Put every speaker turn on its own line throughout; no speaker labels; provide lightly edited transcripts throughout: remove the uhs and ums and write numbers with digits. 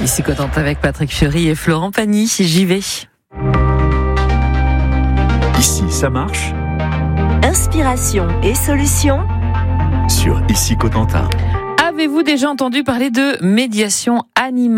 Ici Cotentin avec Patrick Fiori et Florent Pagny. J'y vais.
Ici, ça marche.
Inspiration et solutions
Sur Ici Cotentin.
Avez-vous déjà entendu parler de médiation animale ?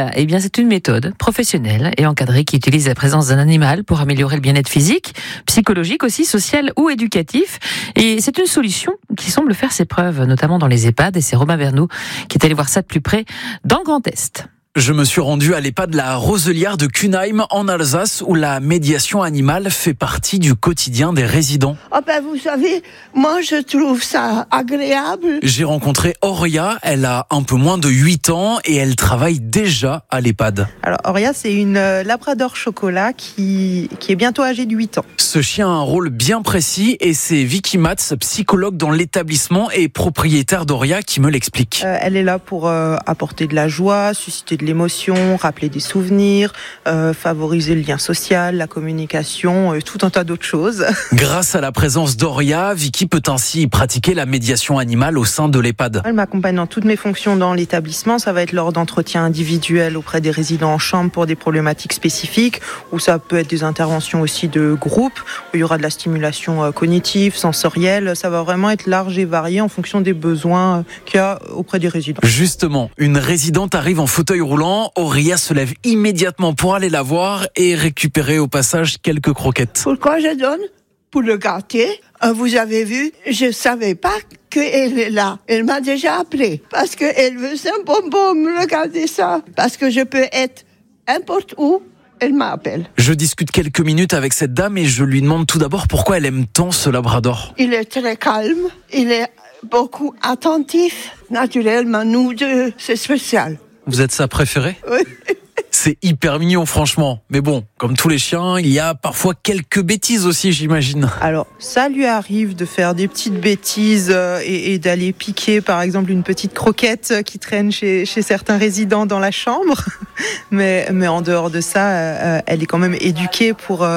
Eh bien, c'est une méthode professionnelle et encadrée qui utilise la présence d'un animal pour améliorer le bien-être physique, psychologique aussi, social ou éducatif. Et c'est une solution qui semble faire ses preuves, notamment dans les EHPAD. Et c'est Romain Vernoux qui est allé voir ça de plus près dans le Grand Est.
Je me suis rendu à l'EHPAD La Roselière de Cunheim en Alsace où la médiation animale fait partie du quotidien des résidents.
Vous savez, moi je trouve ça agréable.
J'ai rencontré Auria, elle a un peu moins de 8 ans et elle travaille déjà à l'EHPAD.
Alors Auria, c'est une labrador chocolat qui est bientôt âgée de 8 ans.
Ce chien a un rôle bien précis et c'est Vicky Matz, psychologue dans l'établissement et propriétaire d'Auria, qui me l'explique.
Elle est là pour apporter de la joie, susciter de l'émotion, rappeler des souvenirs, favoriser le lien social, la communication, tout un tas d'autres choses.
Grâce à la présence d'Auria, Vicky peut ainsi pratiquer la médiation animale au sein de l'EHPAD.
Elle m'accompagne dans toutes mes fonctions dans l'établissement. Ça va être lors d'entretiens individuels auprès des résidents en chambre pour des problématiques spécifiques, ou ça peut être des interventions aussi de groupe, où il y aura de la stimulation cognitive, sensorielle. Ça va vraiment être large et varié en fonction des besoins qu'il y a auprès des résidents.
Justement, une résidente arrive en fauteuil roulant. Auria se lève immédiatement pour aller la voir et récupérer au passage quelques croquettes.
Pourquoi je donne ? Pour le gâter. Vous avez vu, je savais pas qu'elle est là. Elle m'a déjà appelé parce qu'elle veut un bonbon, regardez ça. Parce que je peux être n'importe où. Elle m'appelle.
Je discute quelques minutes avec cette dame et je lui demande tout d'abord pourquoi elle aime tant ce labrador.
Il est très calme, il est beaucoup attentif. Naturellement, nous deux, c'est spécial.
Vous êtes sa préférée ?
Oui.
C'est hyper mignon, franchement. Mais bon, comme tous les chiens, il y a parfois quelques bêtises aussi, j'imagine.
Alors, ça lui arrive de faire des petites bêtises et d'aller piquer, par exemple, une petite croquette qui traîne chez certains résidents dans la chambre. Mais en dehors de ça, elle est quand même éduquée pour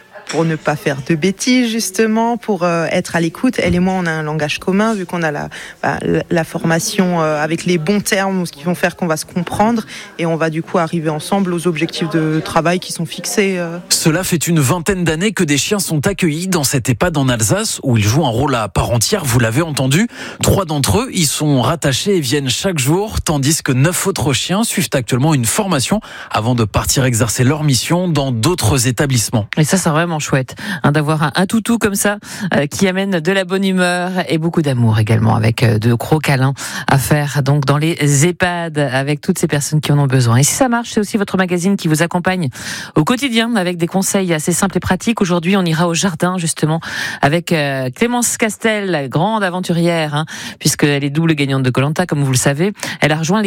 ne pas faire de bêtises, justement, pour être à l'écoute. Elle et moi, on a un langage commun, vu qu'on a la formation avec les bons termes, ce qui vont faire qu'on va se comprendre, et on va du coup arriver ensemble aux objectifs de travail qui sont fixés.
Cela fait une vingtaine d'années que des chiens sont accueillis dans cette EHPAD en Alsace, où ils jouent un rôle à part entière, vous l'avez entendu. 3 d'entre eux y sont rattachés et viennent chaque jour, tandis que 9 autres chiens suivent actuellement une formation avant de partir exercer leur mission dans d'autres établissements.
Et ça, c'est vraiment chouette d'avoir un toutou comme ça qui amène de la bonne humeur et beaucoup d'amour également, avec de gros câlins à faire donc dans les EHPAD avec toutes ces personnes qui en ont besoin. Et si ça marche, c'est aussi votre magazine qui vous accompagne au quotidien avec des conseils assez simples et pratiques. Aujourd'hui, on ira au jardin justement avec Clémence Castel, grande aventurière, puisqu'elle est double gagnante de Koh-Lanta, comme vous le savez. Elle a rejoint